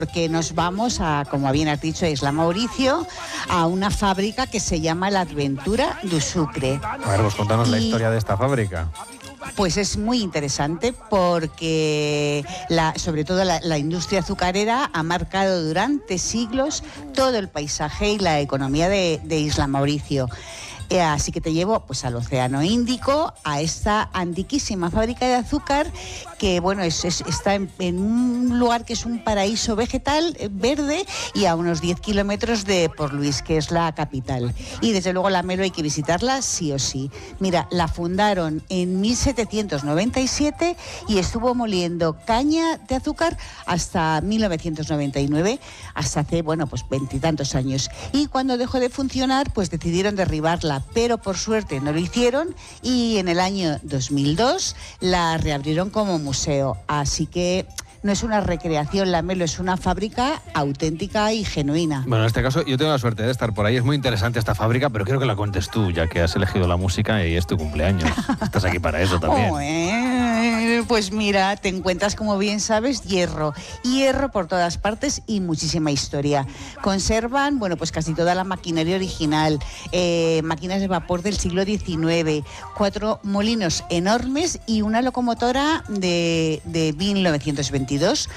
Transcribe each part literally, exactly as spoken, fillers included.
porque nos vamos a, como bien has dicho, a Isla Mauricio, a una fábrica que se llama La Aventura du Sucre. A ver, pues contanos y... la historia de esta fábrica. Pues es muy interesante porque la, sobre todo la, la industria azucarera ha marcado durante siglos todo el paisaje y la economía de, de Isla Mauricio. Así que te llevo pues al Océano Índico, a esta antiquísima fábrica de azúcar que bueno es, es, está en, en un lugar que es un paraíso vegetal verde y a unos diez kilómetros de Port Louis, que es la capital. Y desde luego la Melo hay que visitarla sí o sí. Mira, la fundaron en mil setecientos noventa y siete y estuvo moliendo caña de azúcar hasta mil novecientos noventa y nueve, hasta hace bueno pues veintitantos años. Y cuando dejó de funcionar pues decidieron derribarla, pero por suerte no lo hicieron y en el año dos mil dos la reabrieron como museo. Así que no es una recreación, la Melo es una fábrica auténtica y genuina. Bueno, en este caso yo tengo la suerte de estar por ahí. Es muy interesante esta fábrica, pero quiero que la cuentes tú, ya que has elegido la música y es tu cumpleaños. Estás aquí para eso también. Oh, eh, pues mira, te encuentras, como bien sabes, hierro. Hierro por todas partes y muchísima historia. Conservan, bueno, pues casi toda la maquinaria original, eh, máquinas de vapor del siglo diecinueve, cuatro molinos enormes y una locomotora de, de mil novecientos veintidós.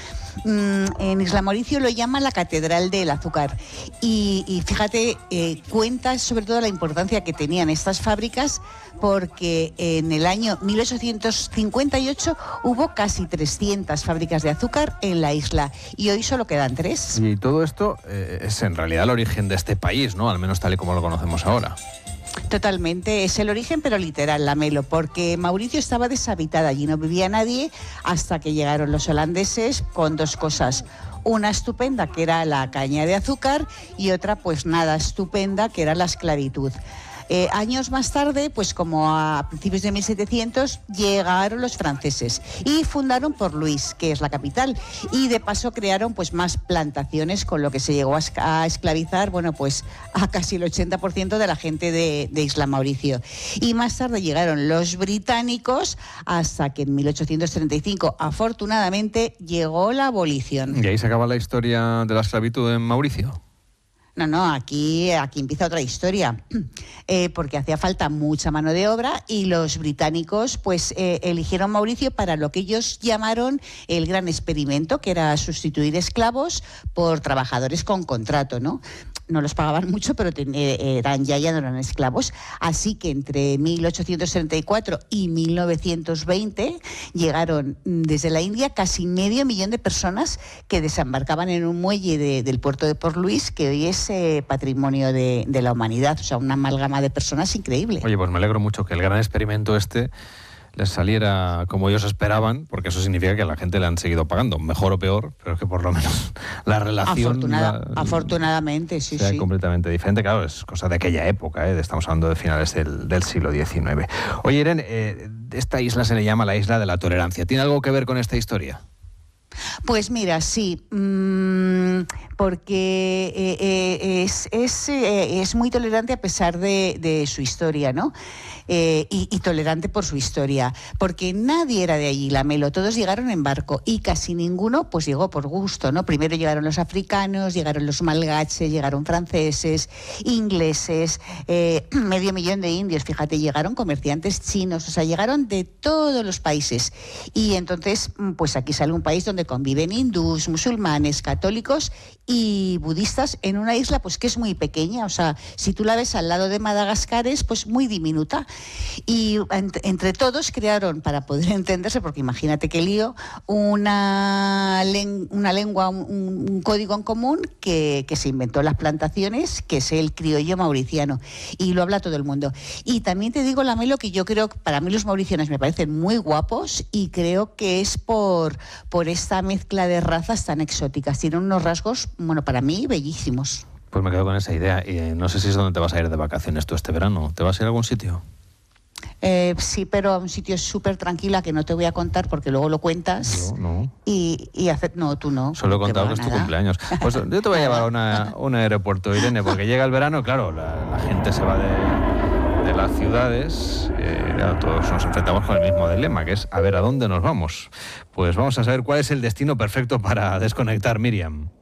En Isla Mauricio lo llaman la Catedral del Azúcar y, y fíjate, eh, cuenta sobre todo la importancia que tenían estas fábricas porque en el año mil ochocientos cincuenta y ocho hubo casi trescientas fábricas de azúcar en la isla y hoy solo quedan tres. Y todo esto eh, es en realidad el origen de este país, ¿no? Al menos tal y como lo conocemos ahora. Totalmente, es el origen pero literal, la Melo, porque Mauricio estaba deshabitada, allí no vivía nadie hasta que llegaron los holandeses con dos cosas. Una estupenda que era la caña de azúcar y otra pues nada estupenda que era la esclavitud. Eh, años más tarde, pues como a principios de mil setecientos, llegaron los franceses y fundaron Port Louis, que es la capital, y de paso crearon pues más plantaciones, con lo que se llegó a, a esclavizar, bueno, pues a casi el ochenta por ciento de la gente de, de Isla Mauricio. Y más tarde llegaron los británicos hasta que en mil ochocientos treinta y cinco, afortunadamente, llegó la abolición. ¿Y ahí se acaba la historia de la esclavitud en Mauricio? No, no, aquí, aquí empieza otra historia, eh, porque hacía falta mucha mano de obra y los británicos pues eh, eligieron Mauricio para lo que ellos llamaron el gran experimento, que era sustituir esclavos por trabajadores con contrato, ¿no? No los pagaban mucho, pero ten, eh, eran ya, ya no eran esclavos. Así que entre mil ochocientos treinta y cuatro y mil novecientos veinte llegaron desde la India casi medio millón de personas que desembarcaban en un muelle de, del puerto de Port Louis, que hoy es eh, patrimonio de, de la humanidad. O sea, una amalgama de personas increíble. Oye, pues me alegro mucho que el gran experimento este les saliera como ellos esperaban, porque eso significa que a la gente le han seguido pagando, mejor o peor, pero es que por lo menos la relación... Afortunada, la, afortunadamente, sí, sea sí. completamente diferente. Claro, es cosa de aquella época, ¿eh? Estamos hablando de finales del, del siglo diecinueve. Oye, Irene, eh, esta isla se le llama la Isla de la Tolerancia. ¿Tiene algo que ver con esta historia? Pues mira, sí, mmm, porque eh, eh, es, es, eh, es muy tolerante a pesar de, de su historia, ¿no? Eh, y, y tolerante por su historia, porque nadie era de allí, la Melo, todos llegaron en barco y casi ninguno pues llegó por gusto, ¿no? Primero llegaron los africanos, llegaron los malgaches, llegaron franceses, ingleses, eh, medio millón de indios, fíjate, llegaron comerciantes chinos, o sea, llegaron de todos los países y entonces pues aquí sale un país donde conviven hindús, musulmanes, católicos y budistas en una isla pues que es muy pequeña, o sea, si tú la ves al lado de Madagascar es pues muy diminuta. Y entre todos crearon, para poder entenderse, porque imagínate qué lío, una, len- una lengua, un, un código en común que, que se inventó en las plantaciones, que es el criollo mauriciano, y lo habla todo el mundo. Y también te digo, la Melo, que yo creo que para mí los mauricianos me parecen muy guapos y creo que es por, por esta mezcla de razas tan exóticas. Tienen unos rasgos, bueno, para mí, bellísimos. Pues me quedo con esa idea. Y no sé si es donde te vas a ir de vacaciones tú este verano. ¿Te vas a ir a algún sitio? Eh, sí, pero a un sitio súper tranquila que no te voy a contar porque luego lo cuentas. No, no. Y, y hacer... No, tú no. Solo he contado que es tu nada. cumpleaños. Pues yo te voy a llevar a una, un aeropuerto, Irene, porque llega el verano, claro, la, la gente se va de, de las ciudades. Eh, claro, todos nos enfrentamos con el mismo dilema, que es a ver a dónde nos vamos. Pues vamos a saber cuál es el destino perfecto para desconectar, Miriam.